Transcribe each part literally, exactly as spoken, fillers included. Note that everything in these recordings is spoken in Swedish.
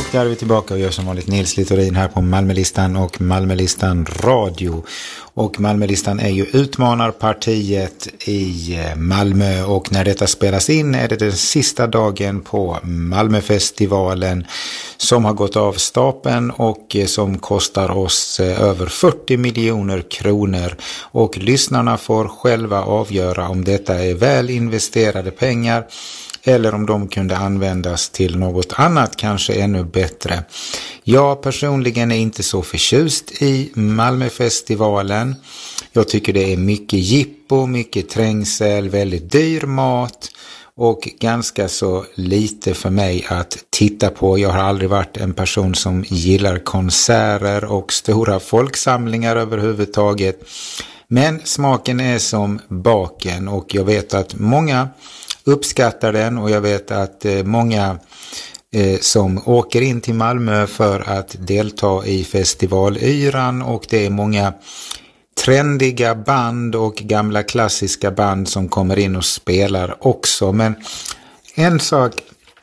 Där är vi tillbaka och gör som vanligt Nils Littorin här på Malmölistan och Malmölistan Radio. Och Malmölistan är ju utmanarpartiet i Malmö, och när detta spelas in är det den sista dagen på Malmöfestivalen som har gått av stapeln och som kostar oss över fyrtio miljoner kronor. Och lyssnarna får själva avgöra om detta är väl investerade pengar eller om de kunde användas till något annat, kanske ännu bättre. Jag personligen är inte så förtjust i Malmöfestivalen. Jag tycker det är mycket jippo, mycket trängsel, väldigt dyr mat och ganska så lite för mig att titta på. Jag har aldrig varit en person som gillar konserter och stora folksamlingar överhuvudtaget. Men smaken är som baken, och jag vet att många uppskattar den, och jag vet att eh, många eh, som åker in till Malmö för att delta i festivalyran, och det är många trendiga band och gamla klassiska band som kommer in och spelar också. Men en sak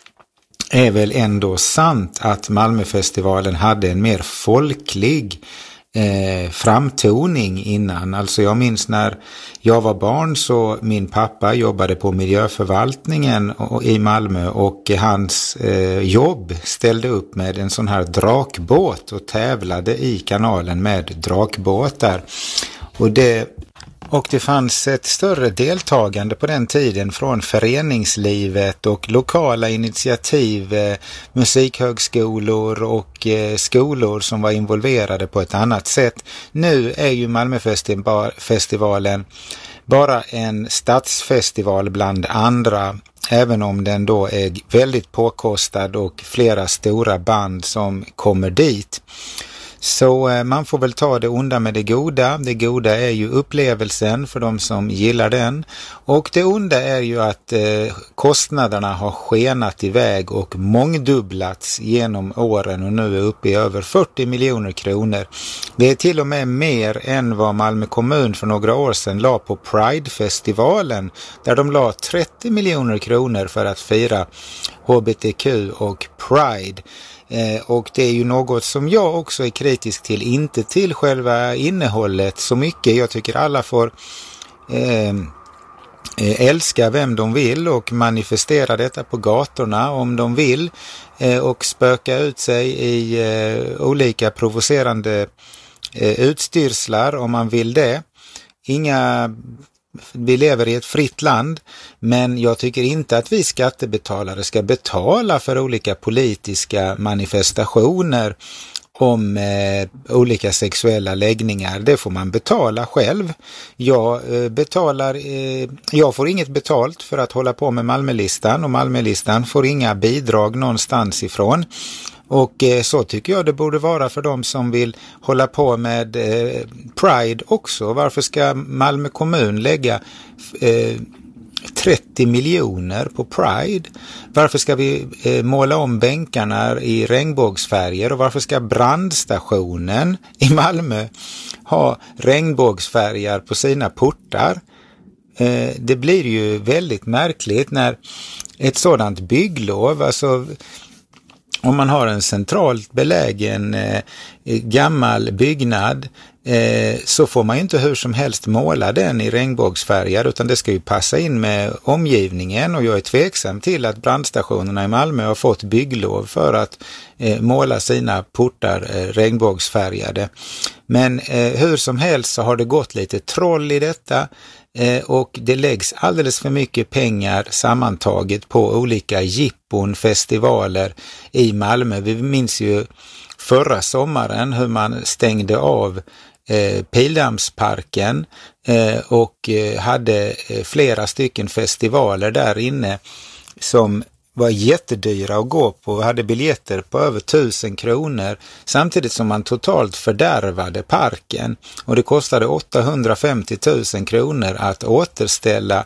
är väl ändå sant, att Malmöfestivalen hade en mer folklig Eh, framtoning innan. Alltså jag minns när jag var barn, så min pappa jobbade på miljöförvaltningen i Malmö, och hans eh, jobb ställde upp med en sån här drakbåt och tävlade i kanalen med drakbåtar. Och det Och det fanns ett större deltagande på den tiden från föreningslivet och lokala initiativ, eh, musikhögskolor och eh, skolor som var involverade på ett annat sätt. Nu är ju Malmöfestivalen bara en stadsfestival bland andra, även om den då är väldigt påkostad och flera stora band som kommer dit. Så eh, man får väl ta det onda med det goda. Det goda är ju upplevelsen för de som gillar den. Och det onda är ju att eh, kostnaderna har skenat iväg och mångdubblats genom åren, och nu är uppe i över fyrtio miljoner kronor. Det är till och med mer än vad Malmö kommun för några år sedan la på Pride-festivalen, där de la trettio miljoner kronor för att fira H B T Q och Pride. Eh, och det är ju något som jag också är kritisk till, inte till själva innehållet så mycket. Jag tycker alla får eh, älska vem de vill och manifestera detta på gatorna om de vill, eh, och spöka ut sig i eh, olika provocerande eh, utstyrslar om man vill det. Inga... Vi lever i ett fritt land, men jag tycker inte att vi skattebetalare ska betala för olika politiska manifestationer om eh, olika sexuella läggningar. Det får man betala själv. Jag eh, betalar, eh, jag får inget betalt för att hålla på med Malmölistan, och Malmölistan får inga bidrag någonstans ifrån. Och eh, så tycker jag det borde vara för de som vill hålla på med eh, Pride också. Varför ska Malmö kommun lägga eh, trettio miljoner på Pride? Varför ska vi eh, måla om bänkarna i regnbågsfärger? Och varför ska brandstationen i Malmö ha regnbågsfärger på sina portar? Eh, det blir ju väldigt märkligt när ett sådant bygglov, alltså om man har en centralt belägen eh, gammal byggnad, eh, så får man ju inte hur som helst måla den i regnbågsfärger, utan det ska ju passa in med omgivningen, och jag är tveksam till att brandstationerna i Malmö har fått bygglov för att eh, måla sina portar eh, regnbågsfärgade. Men eh, hur som helst så har det gått lite troll i detta, eh, och det läggs alldeles för mycket pengar sammantaget på olika jippon, festivaler i Malmö. Vi minns ju förra sommaren hur man stängde av eh, Pildammsparken eh, och eh, hade eh, flera stycken festivaler där inne som var jättedyra att gå på. Vi hade biljetter på över tusen kronor, samtidigt som man totalt fördärvade parken, och det kostade åttahundrafemtio tusen kronor att återställa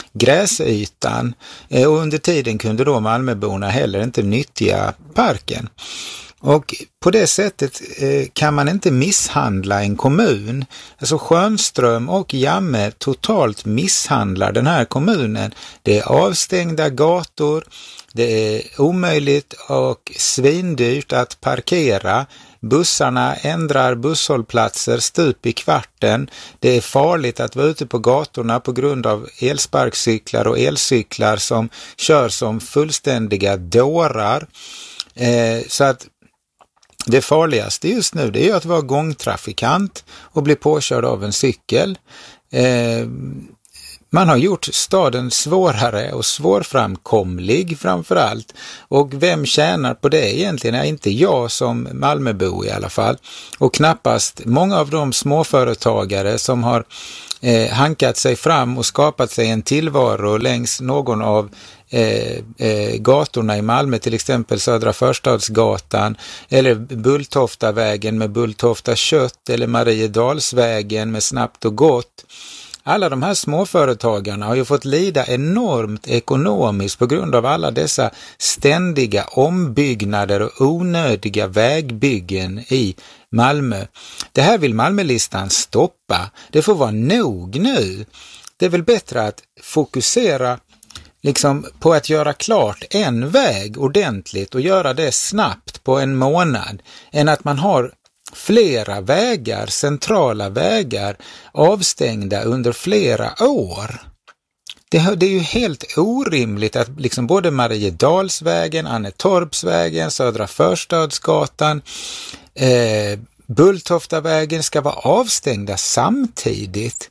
gräsytan, och under tiden kunde då Malmöborna heller inte nyttja parken. Och på det sättet eh, kan man inte misshandla en kommun. Alltså Schönström och Jamme totalt misshandlar den här kommunen. Det är avstängda gator, Det är omöjligt och svindyrt att parkera. Bussarna ändrar busshållplatser stup i kvarten. Det är farligt att vara ute på gatorna på grund av elsparkcyklar och elcyklar som kör som fullständiga dårar. Eh, så att det farligaste just nu det är att vara gångtrafikant och bli påkörd av en cykel. Eh, Man har gjort staden svårare och svårframkomlig framförallt. Och vem tjänar på det egentligen är inte jag som Malmöbo i alla fall. Och knappast många av de småföretagare som har eh, hankat sig fram och skapat sig en tillvaro längs någon av eh, eh, gatorna i Malmö, till exempel Södra Förstadsgatan eller Bulltoftavägen med Bulltofta kött eller Mariedalsvägen med Snabbt och Gott. Alla de här småföretagarna har ju fått lida enormt ekonomiskt på grund av alla dessa ständiga ombyggnader och onödiga vägbyggen i Malmö. Det här vill Malmölistan stoppa. Det får vara nog nu. Det är väl bättre att fokusera liksom på att göra klart en väg ordentligt och göra det snabbt på en månad än att man har flera vägar, centrala vägar avstängda under flera år. Det, det är ju helt orimligt att liksom både Mariedalsvägen, Annetorpsvägen, Södra Förstadsgatan, eh, Bulltoftavägen ska vara avstängda samtidigt.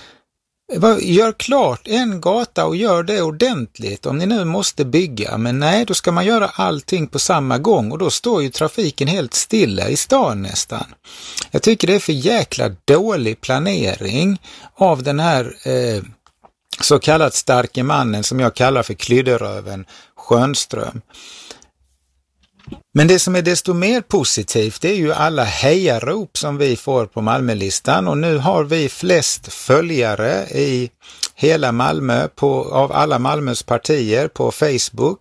Gör klart en gata och gör det ordentligt om ni nu måste bygga, men nej, då ska man göra allting på samma gång och då står ju trafiken helt stilla i stan nästan. Jag tycker det är för jäkla dålig planering av den här eh, så kallat starke mannen som jag kallar för Klydderöven Schönström. Men det som är desto mer positivt det är ju alla hejarop som vi får på Malmölistan och nu har vi flest följare i hela Malmö på, av alla Malmös partier på Facebook.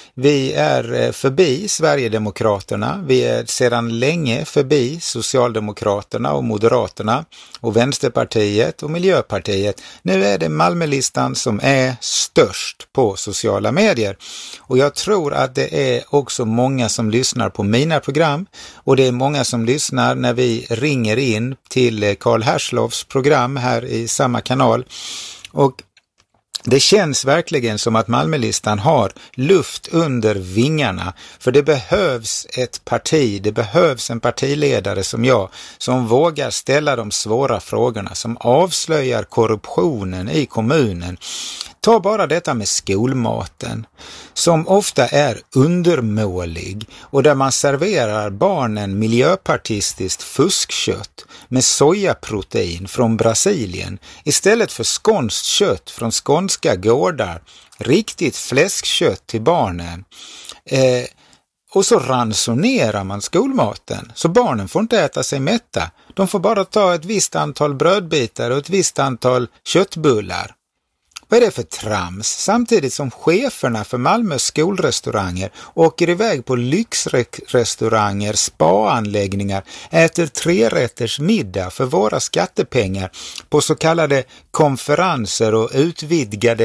Vi är förbi Sverigedemokraterna, vi är sedan länge förbi Socialdemokraterna och Moderaterna och Vänsterpartiet och Miljöpartiet. Nu är det Malmölistan som är störst på sociala medier och jag tror att det är också många som lyssnar på mina program och det är många som lyssnar när vi ringer in till Karl Herslows program här i samma kanal och det känns verkligen som att Malmölistan har luft under vingarna för det behövs ett parti, det behövs en partiledare som jag som vågar ställa de svåra frågorna, som avslöjar korruptionen i kommunen. Ta bara detta med skolmaten som ofta är undermålig och där man serverar barnen miljöpartistiskt fuskkött med sojaprotein från Brasilien istället för skånskt kött från skånska gårdar, riktigt fläskkött till barnen. Eh, och så ransonerar man skolmaten så barnen får inte äta sig mätta. De får bara ta ett visst antal brödbitar och ett visst antal köttbullar. Vad är det för trams? Samtidigt som cheferna för Malmös skolrestauranger åker iväg på lyxrestauranger, spaanläggningar, äter trerätters middag för våra skattepengar på så kallade konferenser och utvidgade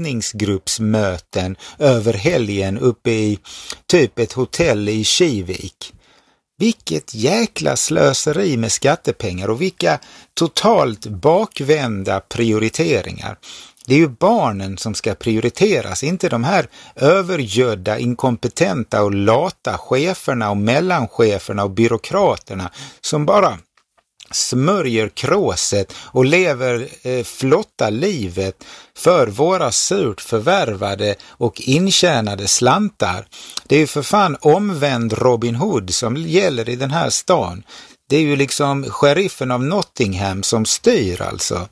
ledningsgruppsmöten över helgen uppe i typ ett hotell i Kivik. Vilket jäkla slöseri med skattepengar och vilka totalt bakvända prioriteringar. Det är ju barnen som ska prioriteras, inte de här övergödda, inkompetenta och lata cheferna och mellancheferna och byråkraterna som bara smörjer kråset och lever eh, flotta livet för våra surt förvärvade och intjänade slantar. Det är ju för fan omvänd Robin Hood som gäller i den här stan. Det är ju liksom sheriffen av Nottingham som styr alltså.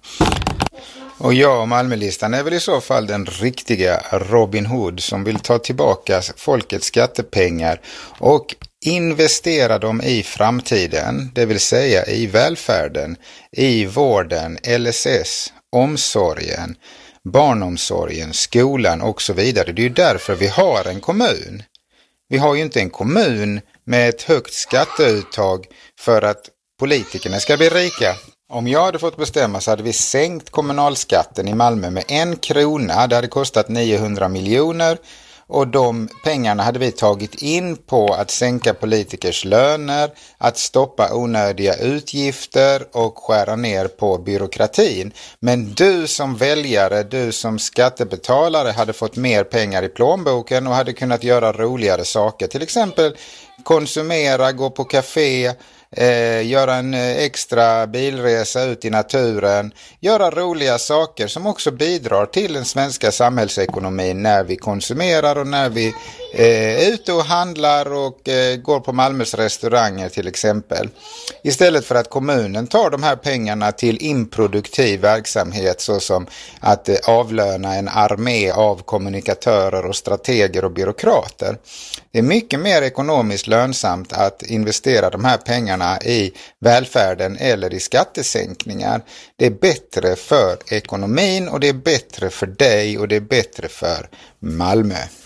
Och jag och Malmölistan är väl i så fall den riktiga Robin Hood som vill ta tillbaka folkets skattepengar och investera dem i framtiden, det vill säga i välfärden, i vården, L S S, omsorgen, barnomsorgen, skolan och så vidare. Det är ju därför vi har en kommun. Vi har ju inte en kommun med ett högt skatteuttag för att politikerna ska bli rika. Om jag hade fått bestämma så hade vi sänkt kommunalskatten i Malmö med en krona. Det hade kostat niohundra miljoner och de pengarna hade vi tagit in på att sänka politikers löner, att stoppa onödiga utgifter och skära ner på byråkratin. Men du som väljare, du som skattebetalare hade fått mer pengar i plånboken och hade kunnat göra roligare saker. Till exempel konsumera, gå på café, Eh, göra en extra bilresa ut i naturen, göra roliga saker som också bidrar till den svenska samhällsekonomin när vi konsumerar och när vi eh, är ute och handlar och eh, går på Malmös restauranger till exempel. Istället för att kommunen tar de här pengarna till improduktiv verksamhet såsom att eh, avlöna en armé av kommunikatörer och strateger och byråkrater. Det är mycket mer ekonomiskt lönsamt att investera de här pengarna i välfärden eller i skattesänkningar. Det är bättre för ekonomin och det är bättre för dig och det är bättre för Malmö.